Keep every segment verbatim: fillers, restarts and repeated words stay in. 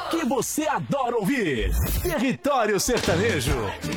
que você adora ouvir. Território Sertanejo.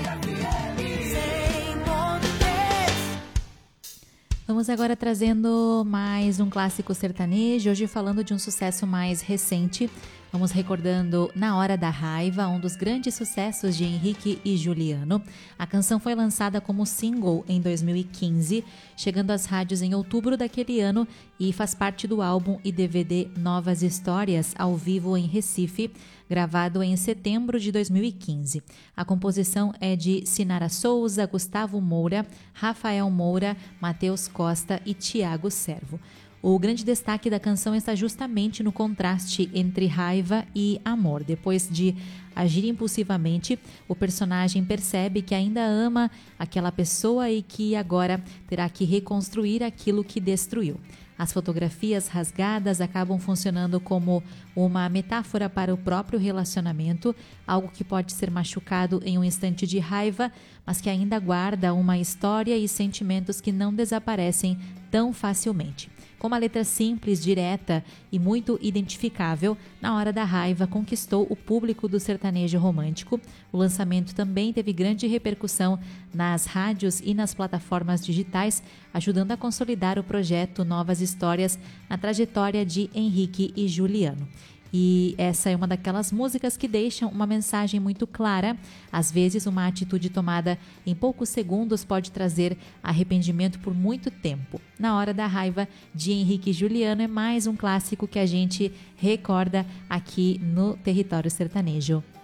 Vamos agora trazendo mais um clássico sertanejo, hoje falando de um sucesso mais recente. Vamos recordando Na Hora da Raiva, um dos grandes sucessos de Henrique e Juliano. A canção foi lançada como single em dois mil e quinze, chegando às rádios em outubro daquele ano e faz parte do álbum e D V D Novas Histórias, ao vivo em Recife, gravado em setembro de dois mil e quinze. A composição é de Sinara Souza, Gustavo Moura, Rafael Moura, Matheus Costa e Tiago Servo. O grande destaque da canção está justamente no contraste entre raiva e amor. Depois de agir impulsivamente, o personagem percebe que ainda ama aquela pessoa e que agora terá que reconstruir aquilo que destruiu. As fotografias rasgadas acabam funcionando como uma metáfora para o próprio relacionamento, algo que pode ser machucado em um instante de raiva, mas que ainda guarda uma história e sentimentos que não desaparecem tão facilmente. Com uma letra simples, direta e muito identificável, Na Hora da Raiva conquistou o público do sertanejo romântico. O lançamento também teve grande repercussão nas rádios e nas plataformas digitais, ajudando a consolidar o projeto Novas Histórias na trajetória de Henrique e Juliano. E essa é uma daquelas músicas que deixam uma mensagem muito clara. Às vezes, uma atitude tomada em poucos segundos pode trazer arrependimento por muito tempo. Na Hora da Raiva, de Henrique e Juliano, é mais um clássico que a gente recorda aqui no Território Sertanejo.